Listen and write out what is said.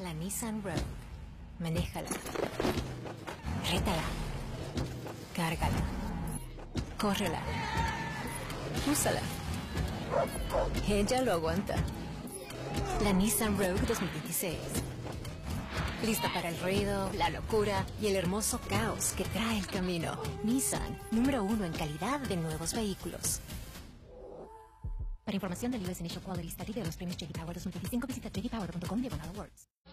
La Nissan Rogue. Manéjala. Rétala. Cárgala. Córrela. Úsala. Ella lo aguanta. La Nissan Rogue 2026. Lista para el ruido, la locura y el hermoso caos que trae el camino. Nissan, número 1 en calidad de nuevos vehículos. Para información del US Initial Quality Study de los premios J.D. Power 2025, visita jdpower.com/awards.